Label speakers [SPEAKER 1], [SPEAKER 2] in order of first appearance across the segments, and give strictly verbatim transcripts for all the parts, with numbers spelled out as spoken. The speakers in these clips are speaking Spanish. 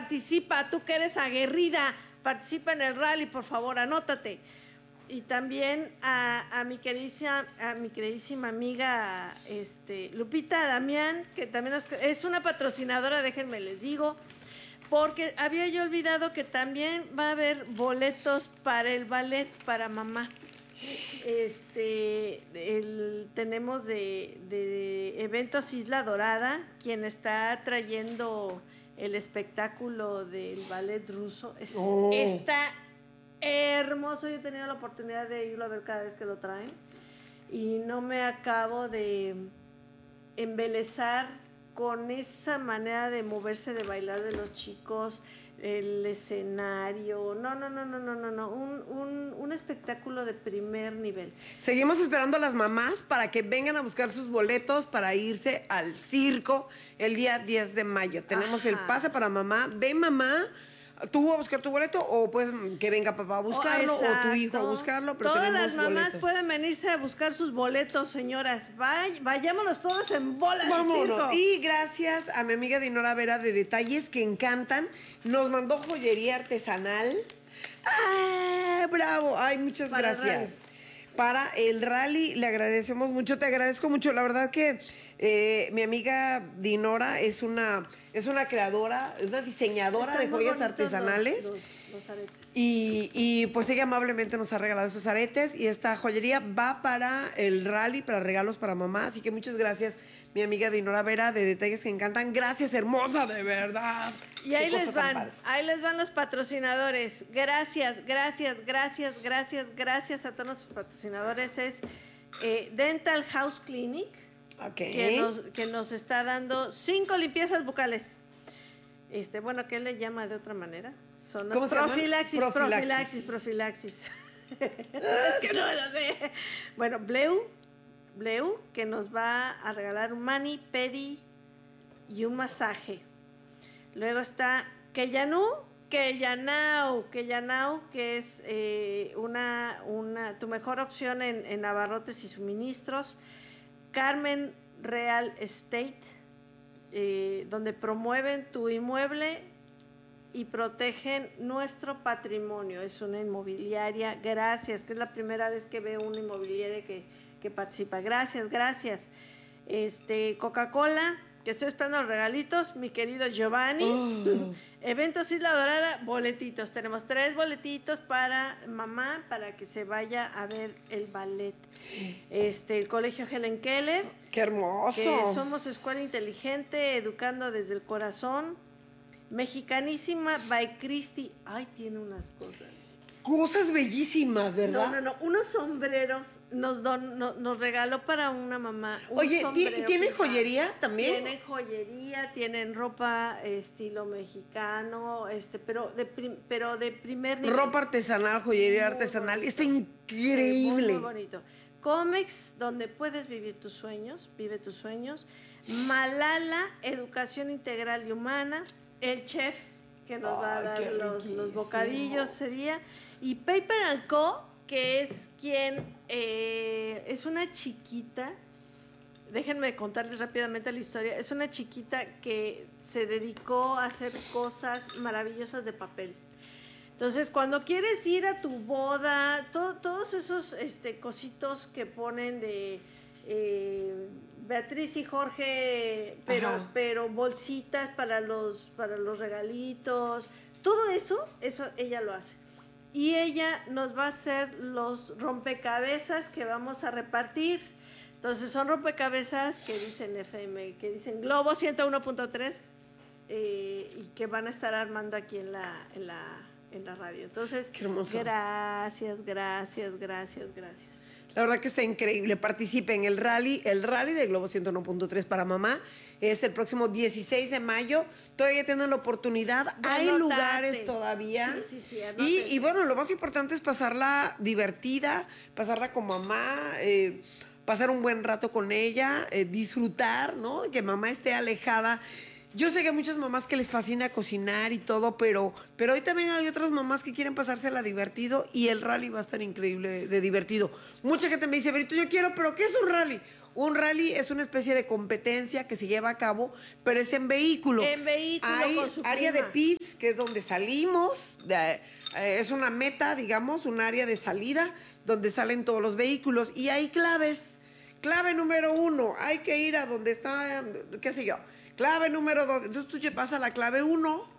[SPEAKER 1] participa, tú que eres aguerrida, participa en el rally, por favor, anótate. Y también a, a mi queridísima, a mi queridísima amiga este, Lupita Damián, que también nos, es una patrocinadora, déjenme les digo, porque había yo olvidado que también va a haber boletos para el ballet para mamá. Este, el, tenemos de, de Eventos Isla Dorada, quien está trayendo el espectáculo del ballet ruso. Es, oh. Está hermoso, yo he tenido la oportunidad de irlo a ver cada vez que lo traen y no me acabo de embelezar con esa manera de moverse, de bailar de los chicos, el escenario, no, no, no, no, no, no, no, un, un, un espectáculo de primer nivel.
[SPEAKER 2] Seguimos esperando a las mamás para que vengan a buscar sus boletos para irse al circo el día diez de mayo. Tenemos Ajá. el pase para mamá. Ven, mamá, tú a buscar tu boleto o pues que venga papá a buscarlo oh, o tu hijo a buscarlo. Pero
[SPEAKER 1] todas
[SPEAKER 2] tenemos
[SPEAKER 1] las mamás
[SPEAKER 2] boletos.
[SPEAKER 1] Pueden venirse a buscar sus boletos, señoras. Vay, vayámonos todos en bola al circo.
[SPEAKER 2] Y gracias a mi amiga Dinora Vera de Detalles que Encantan. Nos mandó joyería artesanal. ¡Ay, bravo! Ay, muchas Para gracias. Para el rally le agradecemos mucho, te agradezco mucho. La verdad que eh, mi amiga Dinora es una, es una creadora, es una diseñadora Están de joyas artesanales.
[SPEAKER 1] Los, los, los aretes.
[SPEAKER 2] Y, y pues ella amablemente nos ha regalado esos aretes y esta joyería va para el rally, para regalos para mamá. Así que muchas gracias, mi amiga Dinora Vera de Detalles que Encantan. Gracias, hermosa, de verdad.
[SPEAKER 1] Y ahí les van, ahí les van los patrocinadores. Gracias, gracias, gracias, gracias, gracias a todos nuestros patrocinadores. Es eh, Dental House Clinic, okay. que, nos, que nos está dando cinco limpiezas bucales. Este, bueno, ¿qué le llama de otra manera? Son
[SPEAKER 2] ¿Cómo
[SPEAKER 1] profilaxis,
[SPEAKER 2] se llama?
[SPEAKER 1] profilaxis, profilaxis, profilaxis. Que no lo sé. Bueno, Bleu, Bleu, que nos va a regalar un mani, pedi y un masaje. Luego está Keyanú, Keyanau, Keyanau, que es eh, una, una, tu mejor opción en, en abarrotes y suministros. Carmen Real Estate, eh, donde promueven tu inmueble y protegen nuestro patrimonio. Es una inmobiliaria, gracias, que es la primera vez que veo una inmobiliaria que, que participa. Gracias, gracias. Este, Coca-Cola, que estoy esperando los regalitos, mi querido Giovanni. Oh. Eventos Isla Dorada, boletitos. Tenemos tres boletitos para mamá, para que se vaya a ver el ballet. Este, el Colegio Helen Keller.
[SPEAKER 2] ¡Qué hermoso!
[SPEAKER 1] Que somos escuela inteligente, educando desde el corazón. Mexicanísima by Christy. Ay, tiene unas cosas.
[SPEAKER 2] Cosas bellísimas, ¿verdad?
[SPEAKER 1] No, no, no. Unos sombreros nos, don, no, nos regaló para una mamá. Un
[SPEAKER 2] Oye, ¿tienen joyería también?
[SPEAKER 1] Tienen joyería, tienen ropa estilo mexicano, este, pero de, prim, pero de primer nivel.
[SPEAKER 2] Ropa artesanal, joyería muy artesanal. Bonito. Está increíble.
[SPEAKER 1] Muy, muy bonito. Comex, donde puedes vivir tus sueños, vive tus sueños. Malala, educación integral y humana. El chef que nos Ay, va a dar los, los bocadillos ese día. Y Paper and Co, que es quien eh, es una chiquita, déjenme contarles rápidamente la historia, es una chiquita que se dedicó a hacer cosas maravillosas de papel. Entonces, cuando quieres ir a tu boda, to, todos esos este, cositos que ponen de eh, Beatriz y Jorge, pero, pero bolsitas para los, para los regalitos, todo eso, eso ella lo hace. Y ella nos va a hacer los rompecabezas que vamos a repartir. Entonces son rompecabezas que dicen F M, que dicen Globo ciento uno punto tres eh, y que van a estar armando aquí en la, en la, en la radio. Entonces, gracias, gracias, gracias, gracias.
[SPEAKER 2] La verdad que está increíble. Participe en el rally, el rally de Globo ciento uno punto tres para mamá. Es el próximo dieciséis de mayo. Todavía tienen la oportunidad. De Hay anotarte. lugares todavía.
[SPEAKER 1] Sí, sí, sí.
[SPEAKER 2] Y, y bueno, lo más importante es pasarla divertida, pasarla con mamá, eh, pasar un buen rato con ella, eh, disfrutar, ¿no? Que mamá esté alejada. yo sé que hay muchas mamás que les fascina cocinar y todo, pero, pero hoy también hay otras mamás que quieren pasársela divertido y el rally va a estar increíble de, de divertido. Mucha gente me dice, Berito, yo quiero, pero ¿qué es un rally? Un rally es una especie de competencia que se lleva a cabo, pero es en vehículo.
[SPEAKER 1] En vehículo
[SPEAKER 2] hay
[SPEAKER 1] con su
[SPEAKER 2] área
[SPEAKER 1] prima.
[SPEAKER 2] de pits, que es donde salimos, de, eh, es una meta, digamos, un área de salida donde salen todos los vehículos y hay claves. Clave número uno, hay que ir a donde está, qué sé yo. Clave número dos, entonces tú vas a la clave uno,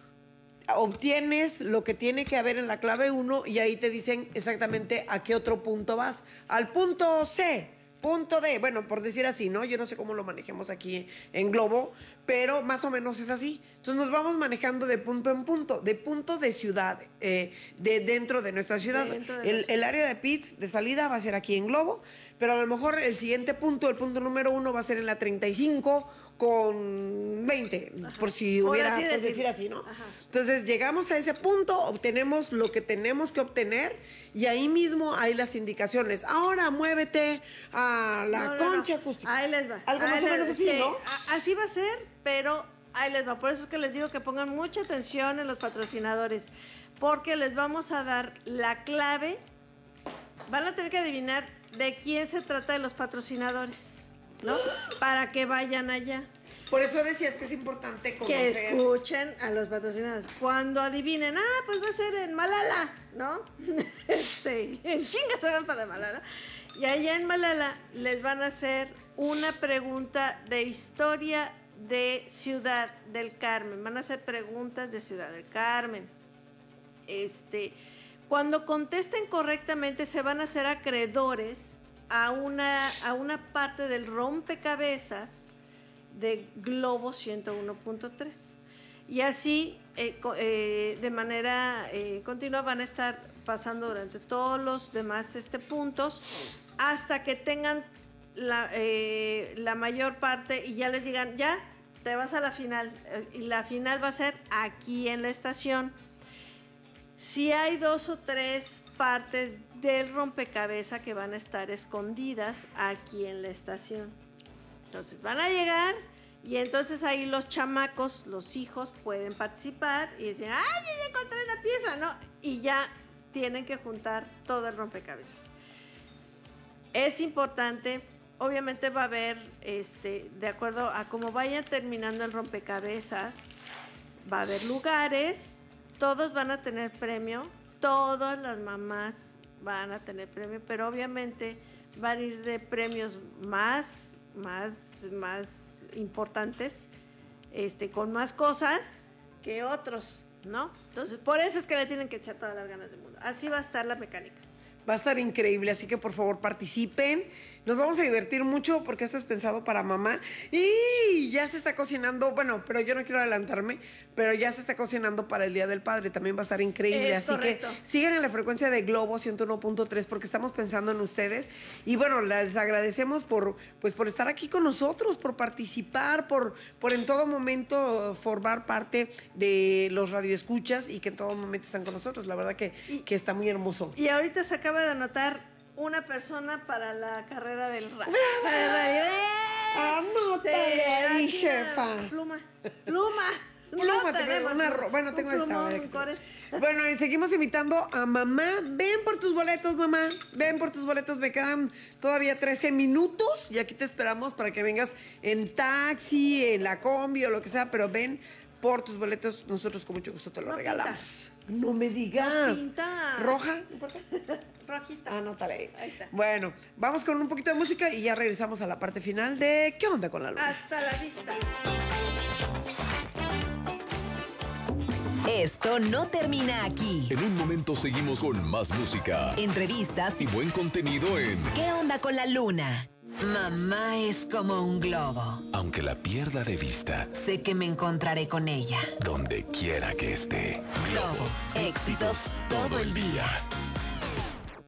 [SPEAKER 2] obtienes lo que tiene que haber en la clave uno y ahí te dicen exactamente a qué otro punto vas. Al punto C, punto D, bueno, por decir así, ¿no? Yo no sé cómo lo manejemos aquí en Globo, pero más o menos es así. Entonces nos vamos manejando de punto en punto, de punto de ciudad, eh, de dentro de nuestra ciudad.
[SPEAKER 1] De de
[SPEAKER 2] el,
[SPEAKER 1] ciudad.
[SPEAKER 2] el área de pits de salida va a ser aquí en Globo, pero a lo mejor el siguiente punto, el punto número uno, va a ser en la treinta y cinco con veinte, Ajá. por si
[SPEAKER 1] por
[SPEAKER 2] hubiera,
[SPEAKER 1] así
[SPEAKER 2] por
[SPEAKER 1] decir.
[SPEAKER 2] decir así, ¿no?
[SPEAKER 1] Ajá.
[SPEAKER 2] Entonces llegamos a ese punto, obtenemos lo que tenemos que obtener y ahí mismo hay las indicaciones. Ahora muévete a la
[SPEAKER 1] No, no,
[SPEAKER 2] concha
[SPEAKER 1] no.
[SPEAKER 2] acústica.
[SPEAKER 1] Ahí les va.
[SPEAKER 2] Algo
[SPEAKER 1] Ahí
[SPEAKER 2] más o
[SPEAKER 1] les-
[SPEAKER 2] menos así,
[SPEAKER 1] sí,
[SPEAKER 2] ¿no?
[SPEAKER 1] a- Así va a ser, pero ahí les va. Por eso es que les digo que pongan mucha atención en los patrocinadores, porque les vamos a dar la clave. Van a tener que adivinar de quién se trata de los patrocinadores, ¿no? Para que vayan allá.
[SPEAKER 2] Por eso decías que es importante
[SPEAKER 1] Que
[SPEAKER 2] conocer.
[SPEAKER 1] escuchen a los patrocinadores. Cuando adivinen, ah, pues va a ser en Malala, ¿no? este, en chinga se van para Malala. Y allá en Malala les van a hacer una pregunta de historia de Ciudad del Carmen. Van a hacer preguntas de Ciudad del Carmen. Este, cuando contesten correctamente, se van a hacer acreedores a una, a una parte del rompecabezas de Globo ciento uno punto tres. Y así, eh, co- eh, de manera eh, continua, van a estar pasando durante todos los demás este, puntos hasta que tengan la, eh, la mayor parte y ya les digan, ya, te vas a la final. Eh, y la final va a ser aquí en la estación. Si hay dos o tres partes del rompecabezas que van a estar escondidas aquí en la estación. Entonces van a llegar y entonces ahí los chamacos, los hijos, pueden participar y decir, ¡ay, yo ya encontré la pieza! ¿No? Y ya tienen que juntar todo el rompecabezas. Es importante, obviamente va a haber, este, de acuerdo a cómo vaya terminando el rompecabezas, va a haber lugares, todos van a tener premio, todas las mamás van a tener premio, pero obviamente van a ir de premios más, más, más importantes, este, con más cosas que otros, ¿no? Entonces, por eso es que le tienen que echar todas las ganas del mundo. Así va a estar la mecánica.
[SPEAKER 2] Va a estar increíble, así que por favor participen. Nos vamos a divertir mucho porque esto es pensado para mamá. Y ya se está cocinando, bueno, pero yo no quiero adelantarme, pero ya se está cocinando para el Día del Padre. También va a estar increíble.
[SPEAKER 1] Es
[SPEAKER 2] así
[SPEAKER 1] correcto.
[SPEAKER 2] que sigan en la frecuencia de Globo ciento uno punto tres porque estamos pensando en ustedes. Y bueno, les agradecemos por, pues, por estar aquí con nosotros, por participar, por, por en todo momento formar parte de los radioescuchas y que en todo momento están con nosotros. La verdad que,
[SPEAKER 1] Y-
[SPEAKER 2] que está muy hermoso.
[SPEAKER 1] Y ahorita se acaba de anotar una persona para la carrera del radio. Para el radio. ¡Eh!
[SPEAKER 2] Anótale ahí,
[SPEAKER 1] aquí una
[SPEAKER 2] jefa.
[SPEAKER 1] Pluma. Pluma.
[SPEAKER 2] Pluma,
[SPEAKER 1] No
[SPEAKER 2] te
[SPEAKER 1] tenemos
[SPEAKER 2] una
[SPEAKER 1] un-
[SPEAKER 2] ro- bueno,
[SPEAKER 1] un
[SPEAKER 2] tengo esta,
[SPEAKER 1] plumón,
[SPEAKER 2] a ver,
[SPEAKER 1] un cores.
[SPEAKER 2] Bueno, y seguimos invitando a mamá. Ven por tus boletos, mamá. Ven por tus boletos. Me quedan todavía trece minutos y aquí te esperamos para que vengas en taxi, en la combi o lo que sea, pero ven por tus boletos. Nosotros con mucho gusto te lo
[SPEAKER 1] No
[SPEAKER 2] regalamos. No me digas.
[SPEAKER 1] Pinta.
[SPEAKER 2] ¿Roja? ¿No importa?
[SPEAKER 1] Rojita.
[SPEAKER 2] Anótale ahí.
[SPEAKER 1] Ahí está.
[SPEAKER 2] Bueno, vamos con un poquito de música y ya regresamos a la parte final de ¿Qué onda con la luna?
[SPEAKER 1] Hasta la vista.
[SPEAKER 3] Esto no termina aquí.
[SPEAKER 4] En un momento seguimos con más música
[SPEAKER 3] Entrevistas
[SPEAKER 4] y buen contenido en
[SPEAKER 3] ¿Qué onda con la luna? Mamá es como un globo.
[SPEAKER 4] Aunque la pierda de vista,
[SPEAKER 3] Sé que me encontraré con ella.
[SPEAKER 4] donde quiera que esté.
[SPEAKER 3] Globo. Éxitos todo el día.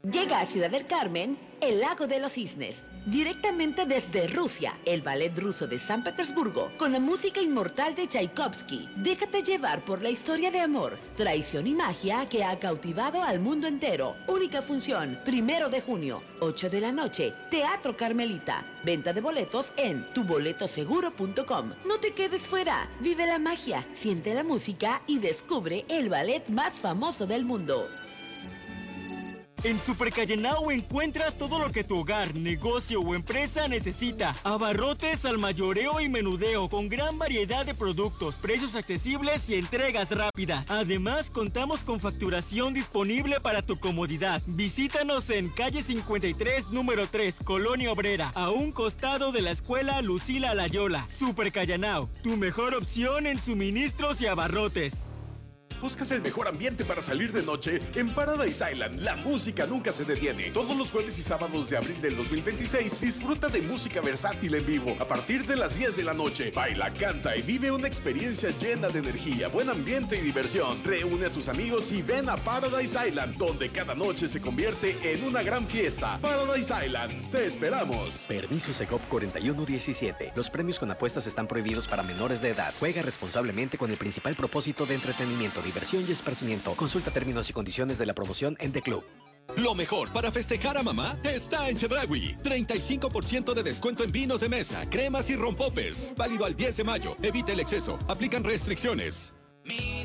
[SPEAKER 5] Llega a Ciudad del Carmen el Lago de los Cisnes. Directamente desde Rusia, el ballet ruso de San Petersburgo, con la música inmortal de Tchaikovsky. Déjate llevar por la historia de amor, traición y magia que ha cautivado al mundo entero. Única función, primero de junio, ocho de la noche, Teatro Carmelita. Venta de boletos en tu boleto seguro punto com. No te quedes fuera, vive la magia, siente la música y descubre el ballet más famoso del mundo.
[SPEAKER 6] En Super Callenao encuentras todo lo que tu hogar, negocio o empresa necesita. Abarrotes al mayoreo y menudeo con gran variedad de productos, precios accesibles y entregas rápidas. Además, contamos con facturación disponible para tu comodidad. Visítanos en calle cincuenta y tres, número tres, Colonia Obrera, a un costado de la escuela Lucila Layola. Super Callenao, tu mejor opción en suministros y abarrotes.
[SPEAKER 7] ¿Buscas el mejor ambiente para salir de noche? En Paradise Island, la música nunca se detiene. Todos los jueves y sábados de abril del dos mil veintiséis, disfruta de música versátil en vivo. A partir de las diez de la noche, baila, canta y vive una experiencia llena de energía, buen ambiente y diversión. Reúne a tus amigos y ven a Paradise Island, donde cada noche se convierte en una gran fiesta. Paradise Island, te esperamos.
[SPEAKER 8] Permiso Segov cuarenta y uno diecisiete. Los premios con apuestas están prohibidos para menores de edad. Juega responsablemente con el principal propósito de entretenimiento, diversión y esparcimiento. Consulta términos y condiciones de la promoción en The Club.
[SPEAKER 9] Lo mejor para festejar a mamá está en Chedraui. treinta y cinco por ciento de descuento en vinos de mesa, cremas y rompopes. Válido al diez de mayo. Evite el exceso. Aplican restricciones.